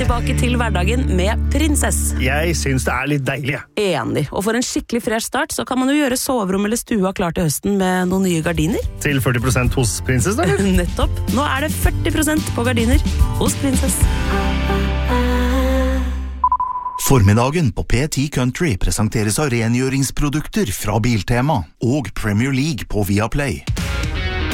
tilbake til hverdagen med Prinsess. Jeg synes det litt deilig. Enig. Og for en skikkelig fresh start, så kan man jo gjøre soverom eller stua klar til høsten med noen nye gardiner. Til 40% hos Prinsess, da? Nettopp. Nå det 40% på gardiner hos Prinsess. Formiddagen på P10 Country presenteres av rengjøringsprodukter fra Biltema og Premier League på Viaplay.